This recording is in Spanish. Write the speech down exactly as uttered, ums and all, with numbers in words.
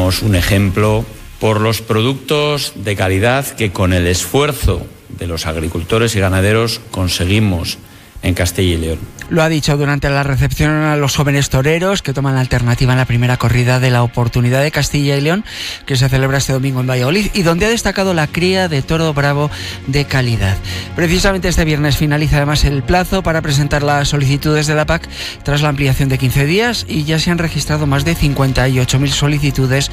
Somos un ejemplo por los productos de calidad que con el esfuerzo de los agricultores y ganaderos conseguimos en Castilla y León. Lo ha dicho durante la recepción a los jóvenes toreros que toman la alternativa en la primera corrida de la Oportunidad de Castilla y León, que se celebra este domingo en Valladolid y donde ha destacado la cría de toro bravo de calidad. Precisamente este viernes finaliza además el plazo para presentar las solicitudes de la P A C tras la ampliación de quince días y ya se han registrado más de cincuenta y ocho mil solicitudes